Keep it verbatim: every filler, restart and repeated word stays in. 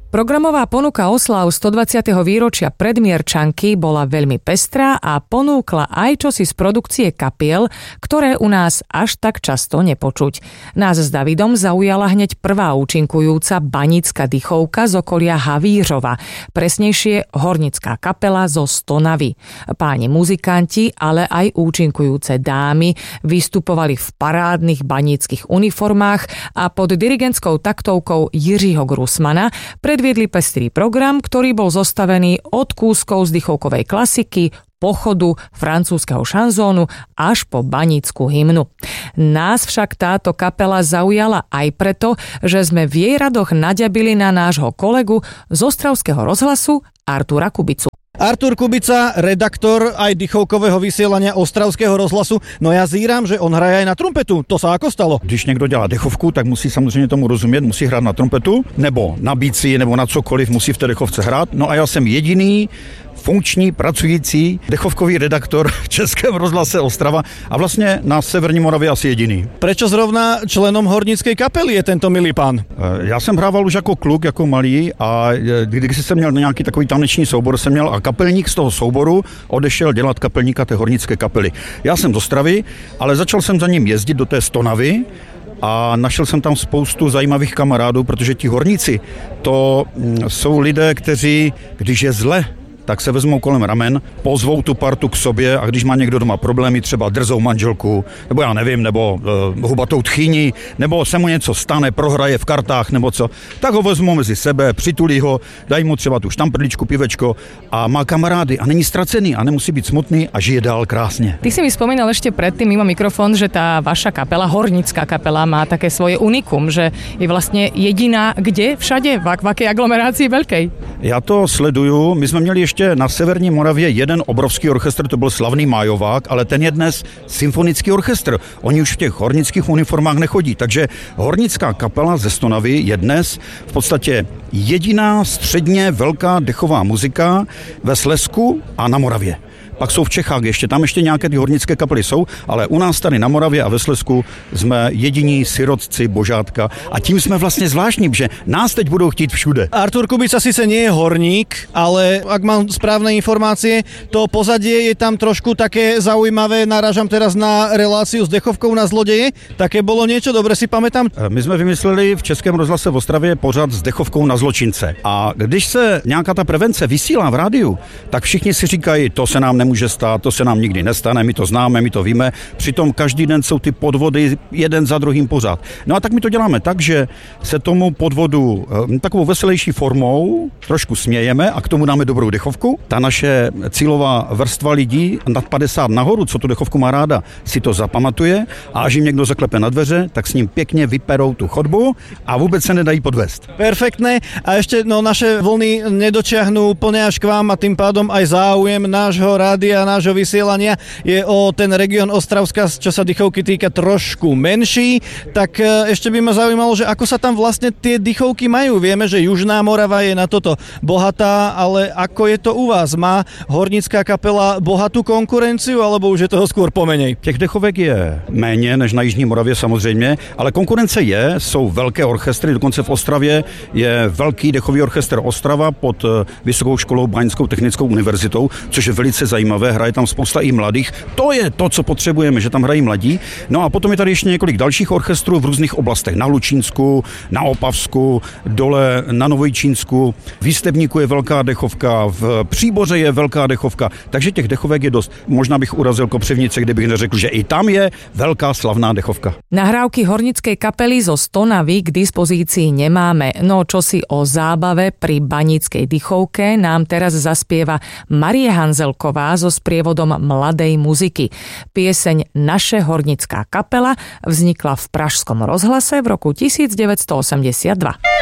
Programová ponuka oslav stodvadsiateho výročia Predmierčanky bola veľmi pestrá a ponúkla aj čosi z produkcie kapiel, ktoré u nás až tak často nepočuť. Nás s Davidom zaujala hneď prvá účinkujúca banická dychovka z okolia Havířova, presnejšie hornická kapela zo Stonavy. Páni muzikanti, ale aj účinkujúce dámy vystupovali v parádnych banických uniformách a pod dirigentskou taktovkou Jiřího Grusmana predviedli pestrý program, ktorý bol zostavený od kúskov z dychovkovej klasiky, pochodu, francúzskeho šanzónu až po banickú hymnu. Nás však táto kapela zaujala aj preto, že sme v jej radoch naďabili na nášho kolegu z Ostravského rozhlasu Artúra Kubicu. Artúr Kubica, redaktor aj dychovkového vysielania Ostravského rozhlasu. No ja zírám, že on hraje aj na trumpetu. To sa ako stalo? Když někdo dělá dechovku, tak musí samozřejmě tomu rozumět, musí hrát na trumpetu, nebo na bicí, nebo na cokoliv musí v té dechovce hrát. No a já jsem jediný funkční, pracující dechovkový redaktor v Českém rozhlase Ostrava a vlastně na Severní Moravě asi jediný. Prečo zrovna členom hornickej kapely je tento milý pán? Já jsem hrával už jako kluk, jako malý a když jsem měl nějaký takový taneční soubor, jsem měl a kapelník z toho souboru odešel dělat kapelníka té hornické kapely. Já jsem z Ostravy, ale začal jsem za ním jezdit do té Stonavy a našel jsem tam spoustu zajímavých kamarádů, protože ti horníci to jsou lidé, kteří, když je zle, tak se vezmou kolem ramen, pozvou tu partu k sobě a když má někdo doma problémy, třeba drzou manželku, nebo já nevím, nebo e, hubatou tchýni, nebo se mu něco stane, prohraje v kartách nebo co, tak ho vezmou mezi sebe, přitulí ho, dají mu třeba tu štamprličku, pivečko a má kamarády a není ztracený a nemusí být smutný a žije dál krásně. Ty si mi spomínal ešte predtým mimo mikrofón, že tá vaša kapela, hornická kapela, má také svoje unikum, že je vlastne jediná kde? Všade? V, v akej aglomerácii veľkej? Já to sleduju. My jsme měli ještě na Severní Moravě jeden obrovský orchestr, to byl slavný Májovák, ale ten je dnes symfonický orchestr. Oni už v těch hornických uniformách nechodí, takže hornická kapela ze Stonavy je dnes v podstatě jediná středně velká dechová muzika ve Slezsku a na Moravě. Pak jsou v Čechách ještě, tam ještě nějaké ty hornické kapely jsou, ale u nás tady na Moravě a ve Slezsku jsme jediní sirotci Božátka a tím jsme vlastně zvláštní, že nás teď budou chtít všude. Artúr Kubica síce nie je horník, ale ak mám správne informácie, to pozadie je tam trošku také zaujímavé, narážam teraz na reláciu s dechovkou na zlodeje, také bolo niečo, dobre si pamätám? My jsme vymysleli v Českém rozhlase v Ostravě pořad s dechovkou na zločince a když se nějaká ta prevence vysílá v rádiu, tak všichni si říkají, to se nám nemůže může stát, to se nám nikdy nestane, my to známe, my to víme, přitom každý den jsou ty podvody jeden za druhým pořád. No a tak my to děláme tak, že se tomu podvodu takovou veselější formou trošku smějeme a k tomu dáme dobrou dechovku. Ta naše cílová vrstva lidí nad padesát nahoru, co tu dechovku má ráda, si to zapamatuje a až jim někdo zaklepe na dveře, tak s ním pěkně vyperou tu chodbu a vůbec se nedají podvést. Perfektné. A ešte no, naše vlny nedočiahnú úplne až k vám a tým pádom aj záujem nášho rádia a nášho vysielania je o ten región Ostravska, čo sa dychovky týka, trošku menší, tak ešte by ma zaujímalo, že ako sa tam vlastne tie dychovky majú. Vieme, že Južná Morava je na toto bohatá, ale ako je to u vás? Má hornická kapela bohatú konkurenciu, alebo už je toho skôr pomenej? Těch dechovek je méně než na Jižní Moravě samozřejmě, ale konkurence je, jsou velké orchestry, dokonce v Ostravě je velký dechový orchestr Ostrava pod Vysokou školou Báňskou technickou univerzitou, což je velice zajímavé, hraje tam spousta i mladých. To je to, co potřebujeme, že tam hrají mladí. No a potom je tady ještě několik dalších orchestrů v různých oblastech. Na Lučínsku, na Opavsku, dole na Novojčínsku, v Jistebníku je velká dechovka, v Příboře je velká dechovka, takže těch dechovek je dost. Možná bych urazil Kopřivnice, kdybych neřekl, že i tam je veľká slavná dechovka. Nahrávky hornickej kapely zo Stonavy k dispozícii nemáme, no čo si o zábave pri banickej dychovke nám teraz zaspieva Marie Hanzelková so sprievodom mladej muziky. Pieseň Naše hornická kapela vznikla v Pražskom rozhlase v roku devätnásť osemdesiatdva.